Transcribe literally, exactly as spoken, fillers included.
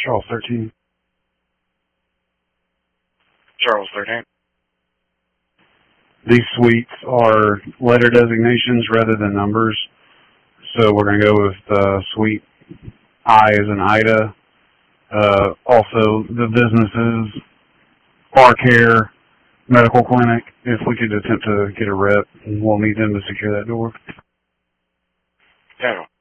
Charles thirteen. Charles thirteen. These suites are letter designations rather than numbers. So we're going to go with uh, suite I as in Ida. Uh, also, the businesses, bar care, medical clinic, if we could attempt to get a rep, we'll need them to secure that door. General.